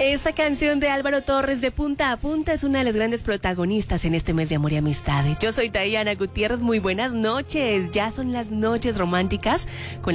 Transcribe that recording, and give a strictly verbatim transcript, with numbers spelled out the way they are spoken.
Esta canción de Álvaro Torres de Punta a Punta es una de las grandes protagonistas en este mes de amor y amistad. Yo soy Diana Gutiérrez, muy buenas noches. Ya son las noches románticas con